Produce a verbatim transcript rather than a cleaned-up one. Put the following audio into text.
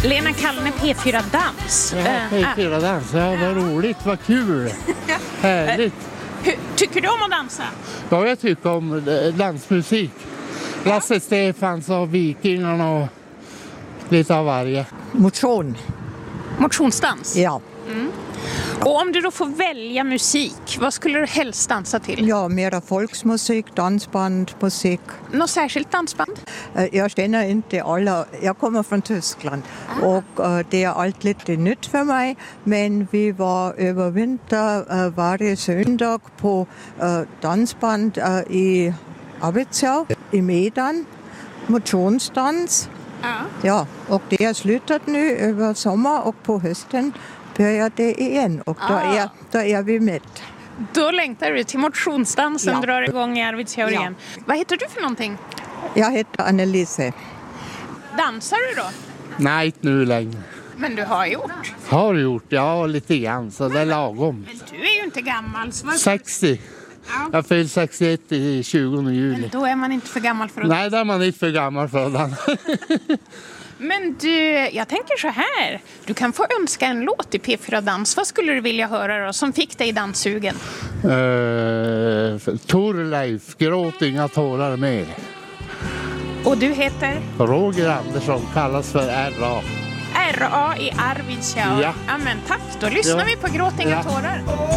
Lena Kallne, P fyra Dans. Ja, P fyra Dans. Ja, vad roligt, vad kul. Härligt. Hur, tycker du om att dansa? Ja, jag tycker om dansmusik. Lasse Stefans och Vikingarna och lite av varje. Motion. Motionsdans? Ja. Mm. Och om du då får välja musik, vad skulle du helst dansa till? Ja, mera folksmusik, dansbandmusik. Något särskilt dansband? Jag känner inte alla. Jag kommer från Tyskland ah. och uh, det är allt lite nytt för mig. Men vi var över vinter uh, varje söndag på uh, dansband uh, i Arvidsjaur, i Medan, motionsdans. Ah. Ja, och det har slutat nu över sommar och på hösten börjar det igen och då, ah. är, då är vi med. Då längtar du till motionsdansen ja. drar igång i Arvidsjaur ja. igen. Vad heter du för någonting? Jag heter Annelise. Dansar du då? Nej, inte nu längre. Men du har gjort? Har gjort, ja lite grann så det är lagom. Men du är ju inte gammal. Så var... sextio. Ja. Jag fyller sextioett i tjugonde juli. Men då är man inte för gammal för att... Nej, då är man inte för gammal för den. Men du, jag tänker så här. Du kan få önska en låt i P fyra Dans. Vad skulle du vilja höra då som fick dig danssugen? Uh, Torleif, gråt inga tårar mer. Och du heter? Roger Andersson, kallas för R A. R A i Arvidsjaur. Ja. Amen, tack. Då lyssnar ja. vi på Gråt inga ja. tårar.